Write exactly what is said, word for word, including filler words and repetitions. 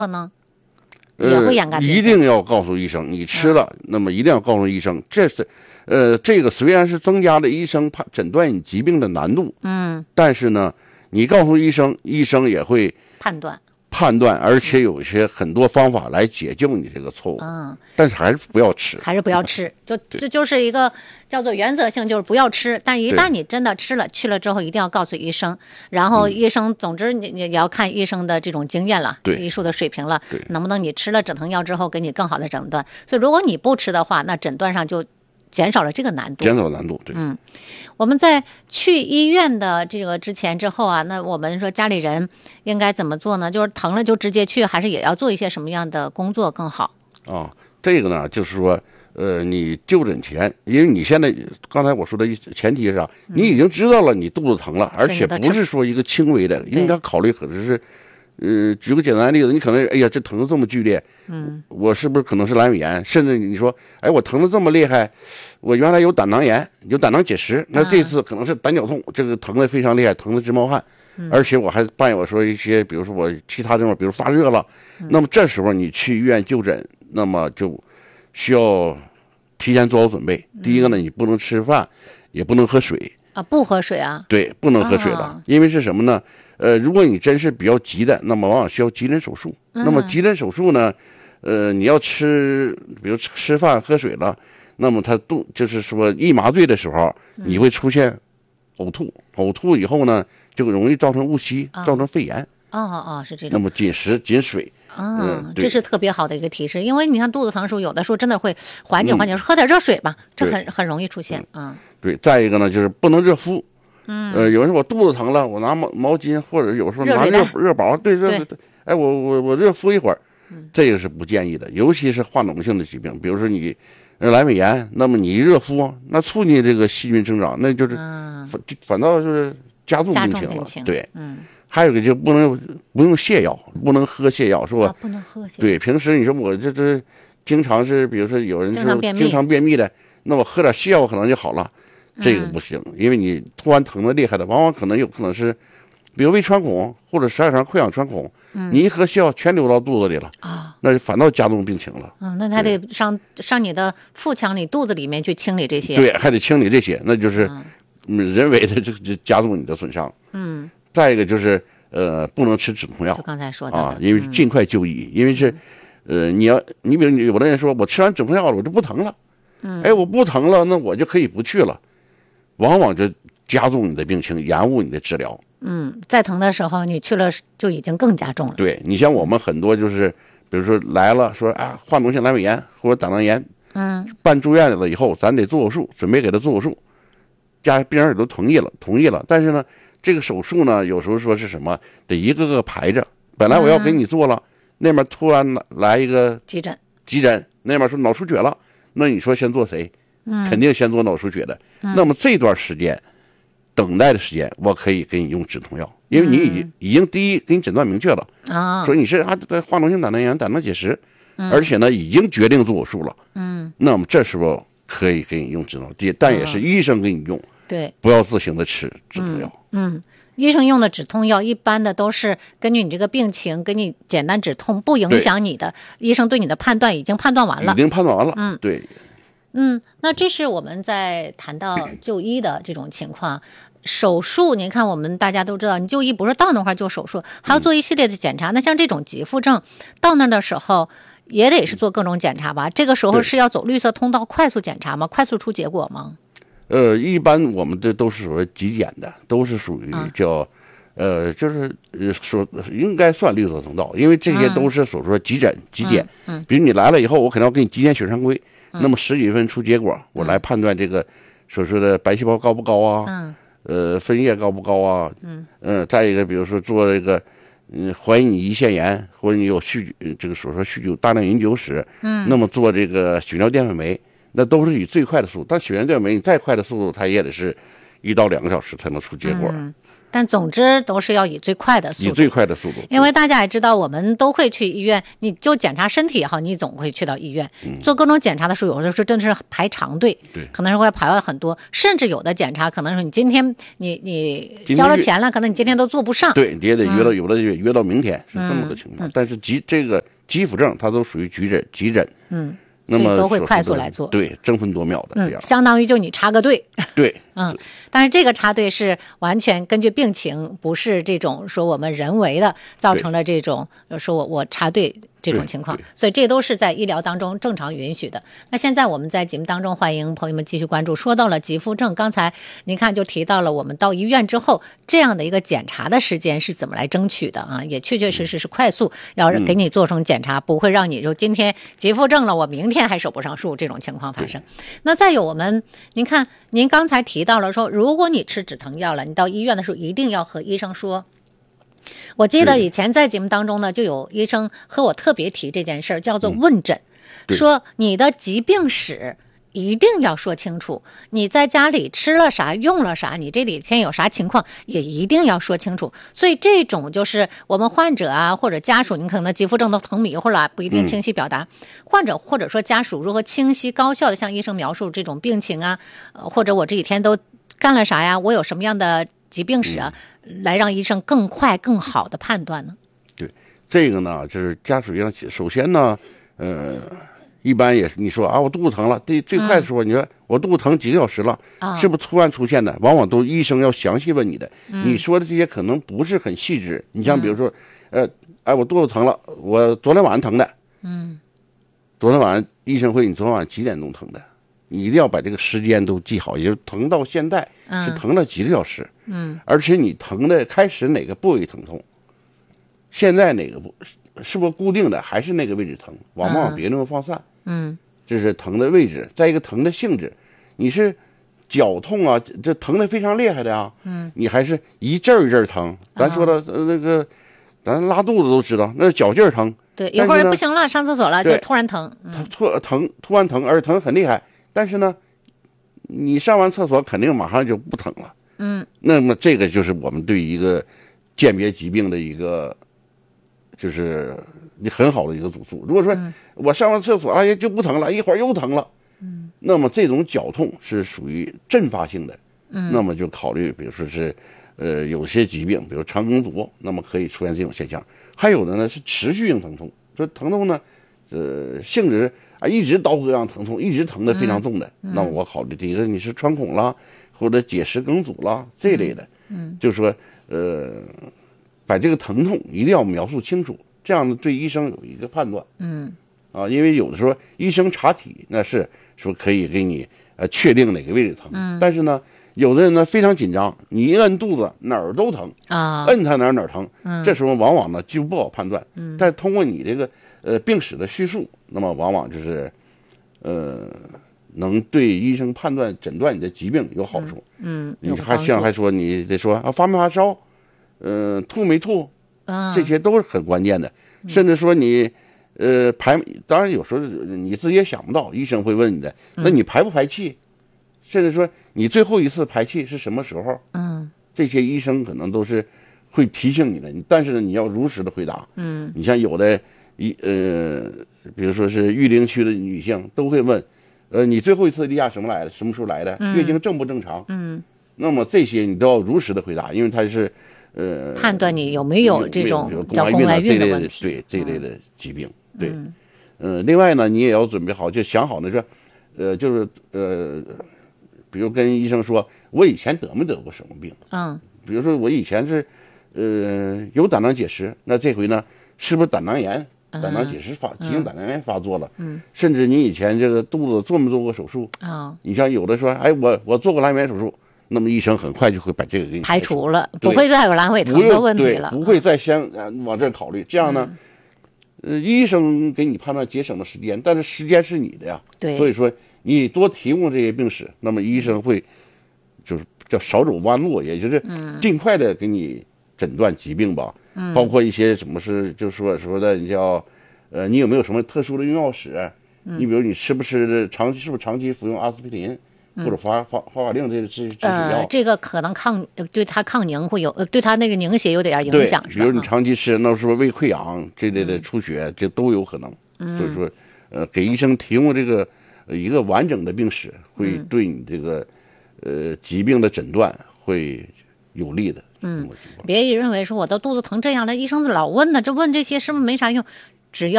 呢？也会掩盖病情。 呃、一定要告诉医生，你吃了，嗯、那么一定要告诉医生，这是，呃，这个虽然是增加了医生判诊断你疾病的难度， 嗯， 但是呢，你告诉医生，医生也会判断。 判断，而且有一些很多方法来解救你这个错误。 嗯， 但是还是不要吃， 还是不要吃，就这就是一个叫做原则性，就是不要吃。但一旦你真的吃了，去了之后一定要告诉医生，然后医生，嗯、总之你你也要看医生的这种经验了， 对医术的水平了，能不能你吃了止疼药之后给你更好的诊断。所以如果你不吃的话，那诊断上就减少了这个难度， 减少难度，对。 嗯，我们在去医院的这个之前之后啊，那我们说家里人应该怎么做呢？就是疼了就直接去，还是也要做一些什么样的工作更好？ 啊，这个呢，就是说，呃，你就诊前，因为你现在刚才我说的前提是啥，嗯、你已经知道了你肚子疼了，而且不是说一个轻微的，应该考虑可能是。呃，举个简单的例子，你可能哎呀，这疼得这么剧烈， 嗯， 我是不是可能是阑尾炎？甚至你说，哎，我疼得这么厉害，我原来有胆囊炎，有胆囊结石，那这次可能是胆绞痛，这个疼得非常厉害，疼得直冒汗， 嗯、 而且我还伴有说一些，比如说我其他地方，比如发热了，嗯、那么这时候你去医院就诊，那么就需要提前做好准备。 嗯、 第一个呢，你不能吃饭，也不能喝水啊，不喝水啊？ 对，不能喝水了， 啊、 因为是什么呢？呃，如果你真是比较急的，那么往往需要急诊手术。 嗯、 那么急诊手术呢，呃，你要吃，比如吃饭喝水了，那么他肚就是说一麻醉的时候，你会出现呕吐，嗯、呕吐以后呢，就容易造成误吸， 哦、 造成肺炎。 哦哦，是这种。 那么紧食紧水。 嗯、 呃， 这是特别好的一个提示，因为你看肚子疼的时候，有的时候真的会缓解缓解，嗯、喝点热水吧，这很很容易出现。嗯， 对。再一个呢，就是不能热敷。 嗯， 呃，有人说我肚子疼了，我拿毛毛巾，或者有时候拿热热宝，对热对，哎，我我我热敷一会儿， 嗯、 这个是不建议的，尤其是化脓性的疾病，比如说你阑尾炎，那么你热敷，那促进这个细菌生长，那就是嗯、 反反倒就是加重病情了。 情对， 嗯， 还有一个就不能不用泻药，不能喝泻药，是吧？ 啊、不能喝泻药。 对，平时你说我这这经常是，比如说有人说经常便秘的，那我喝点泻药可能就好了。这个不行，嗯、因为你突然疼得厉害的，往往可能有可能是，比如胃穿孔或者十二肠溃疡穿孔， 嗯、 你一喝泻药全流到肚子里了啊， 那反倒加重病情了。 嗯，那还得上上你的腹腔里、肚子里面去清理这些。 对，还得清理这些，那就是人为的这个加重你的损伤。 嗯， 再一个就是呃，不能吃止痛药， 就刚才说的啊，因为尽快就医，嗯、因为是，呃，你要你比如有的人说我吃完止痛药了，我就不疼了， 嗯， 哎，我不疼了，那我就可以不去了。往往就加重你的病情，延误你的治疗。 嗯，再疼的时候你去了就已经更加重了。 对，你像我们很多就是，比如说来了说啊，化脓性阑尾炎或者胆囊炎， 嗯， 办住院了以后，咱得做手术，准备给他做手术，家病人也都同意了，同意了。但是呢，这个手术呢，有时候说是什么，得一个个排着。本来我要给你做了，嗯、那边突然来一个急诊， 急诊那边说脑出血了，那你说先做谁？ 嗯， 肯定先做脑出血的。 嗯、 那么这段时间等待的时间，我可以给你用止痛药，因为你已经、嗯、已经第一给你诊断明确了啊， 说你是啊化脓性胆囊炎、胆囊结石， 嗯、 而且呢已经决定做手术了。 嗯， 那么这时候可以给你用止痛药，但也是医生给你用， 对、嗯， 不要自行的吃止痛药。 嗯。嗯，医生用的止痛药一般的都是根据你这个病情给你简单止痛，不影响你的，医生对你的判断已经判断完了， 已经判断完了。 嗯， 对。 嗯，那这是我们在谈到就医的这种情况。手术，您看我们大家都知道，你就医不是到那块做手术，还要做一系列的检查。嗯、那像这种急腹症，到那的时候也得是做各种检查吧？这个时候是要走绿色通道快速检查吗？快速出结果吗？ 呃，一般我们这都是属于急检的，都是属于叫，啊、呃，就是呃说应该算绿色通道，因为这些都是所说急诊、嗯、急检。 嗯，嗯比如你来了以后，我肯定要给你急检血常规。那么十几分出结果，我来判断这个所说的白细胞高不高啊？ 嗯， 呃，分液高不高啊？ 嗯， 呃，再一个，比如说做这个，嗯，怀疑你胰腺炎或者你有酗这个所说酗酒大量饮酒史， 嗯， 那么做这个血尿淀粉酶，那都是以最快的速度。但血尿淀粉酶你再快的速度，它也得是一到两个小时才能出结果。 嗯但总之都是要以最快的速度， 以最快的速度。 因为大家也知道，我们都会去医院，你就检查身体也好，你总会去到医院、嗯、做各种检查的时候，有的时候真的是排长队， 对， 可能是会排了很多，甚至有的检查可能是你今天你你交了钱了，可能你今天都做不上， 对，你也得约到、嗯、有的约约到明天，是这么个情况。嗯、但是急这个急腹症它都属于急诊，急诊， 嗯。 那么都会快速来做， 对，争分夺秒的这样、 嗯，相当于就你插个队， 对， 嗯，但是这个插队是完全根据病情，不是这种说我们人为的造成了这种说我我插队这种情况，所以这都是在医疗当中正常允许的。那现在我们在节目当中欢迎朋友们继续关注，说到了急腹症，刚才您看就提到了我们到医院之后这样的一个检查的时间是怎么来争取的啊，也确确实实是快速要给你做成检查、嗯、不会让你就今天急腹症了我明天还手不上数这种情况发生。那再有我们您看您刚才提到了说，如果你吃止疼药了，你到医院的时候一定要和医生说。我记得以前在节目当中呢，就有医生和我特别提这件事儿，叫做问诊、嗯、说你的疾病史一定要说清楚，你在家里吃了啥用了啥，你这几天有啥情况也一定要说清楚。所以这种就是我们患者啊或者家属，你可能急腹症都疼迷糊了，不一定清晰表达、嗯、患者或者说家属如何清晰高效的向医生描述这种病情啊、呃、或者我这几天都干了啥呀，我有什么样的疾病史啊、嗯、来让医生更快更好的判断呢？ 对，这个呢就是家属要首先呢呃一般也是你说啊，我肚子疼了，最最快的时候、嗯、你说我肚子疼几个小时了、哦、是不是突然出现的，往往都医生要详细问你的、嗯、你说的这些可能不是很细致。你像比如说、嗯、呃，哎，我肚子疼了，我昨天晚上疼的， 嗯， 昨天晚上医生会你昨天晚上几点钟疼的，你一定要把这个时间都记好，也就是疼到现在是疼了几个小时， 嗯， 而且你疼的开始哪个部位疼痛，现在哪个部是不是固定的，还是那个位置疼，往往别那么放散， 嗯， 这是疼的位置。再一个疼的性质，你是绞痛啊，这疼的非常厉害的啊， 嗯， 你还是一阵一阵疼。咱说的、呃、那个，咱拉肚子都知道，那是绞劲儿疼。 对，一会儿不行了，上厕所了就突然疼， 嗯、突疼突然疼，而且疼很厉害。但是呢，你上完厕所肯定马上就不疼了。 嗯， 那么这个就是我们对一个鉴别疾病的一个。就是你很好的一个主诉。如果说我上完厕所，哎呀就不疼了，一会儿又疼了， 嗯， 那么这种绞痛是属于阵发性的， 嗯， 那么就考虑，比如说是，呃，有些疾病，比如肠梗阻，那么可以出现这种现象。还有的呢是持续性疼痛，说疼痛呢，呃，性质啊一直刀割样疼痛，一直疼得非常重的， 嗯、 那么我考虑第一个你是穿孔啦，或者结石梗阻啦这类的， 嗯， 就是说，呃。把这个疼痛一定要描述清楚，这样呢对医生有一个判断。 嗯， 啊，因为有的时候医生查体那是说可以给你呃确定哪个位置疼， 嗯， 但是呢，有的人呢非常紧张，你一摁肚子哪儿都疼啊， 摁他哪儿哪儿疼， 嗯， 这时候往往呢就不好判断。 嗯， 但通过你这个呃病史的叙述，那么往往就是呃能对医生判断诊断你的疾病有好处。 嗯， 你还像还说你得说啊发没发烧。嗯、呃，吐没吐， 啊， 这些都是很关键的。嗯、甚至说你，呃，排，当然有时候你自己也想不到，医生会问你的，那你排不排气？嗯、甚至说你最后一次排气是什么时候？ 嗯， 这些医生可能都是会提醒你的，但是呢，你要如实的回答。 嗯， 你像有的一呃，比如说是育龄区的女性都会问，呃，你最后一次例假什么来的？什么时候来的？ 嗯、 月经正不正常？ 嗯， 那么这些你都要如实的回答，因为它是。呃， 判断你有没有这种叫宫外孕的问题， 对这类的疾病， 嗯、 对，嗯、呃，另外呢，你也要准备好，就想好呢，说，呃，就是呃，比如跟医生说，我以前得没得过什么病？ 嗯， 比如说我以前是，呃，有胆囊结石，那这回呢，是不是胆囊炎？胆囊结石发，急性胆囊炎发作了， 嗯， 甚至你以前这个肚子做没做过手术？ 啊、哦， 你像有的说，哎，我我做过阑尾手术。那么医生很快就会把这个给你排除了， 不会再有阑尾疼的问题了， 不会再先往这考虑。这样呢， 嗯、 呃，医生给你判断节省了时间，但是时间是你的呀。 对， 所以说你多提供这些病史，那么医生会就是叫少走弯路，也就是尽快的给你诊断疾病吧。 嗯， 包括一些什么是，就是说说的你叫，呃，你有没有什么特殊的用药史？ 嗯、 你比如你吃不吃长期是不是长期服用阿司匹林？ 或者发发发法令这个止止血呃药，， 这个可能抗呃对它抗凝会有，呃对它那个凝血有点影对， 响，是吧？ 比如你啊长期吃，那是不是胃溃疡这类的出血，这都有可能。所以说，呃，给医生提供这个呃一个完整的病史，会对你这个呃疾病的诊断会有利的。嗯， 别认为说我的肚子疼这样了，医生老问呢，这问这些是不是没啥用？只要